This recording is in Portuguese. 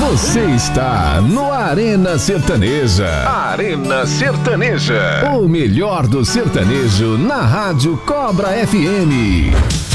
Você está no Arena Sertaneja. Arena Sertaneja. O melhor do sertanejo na Rádio Cobra FM.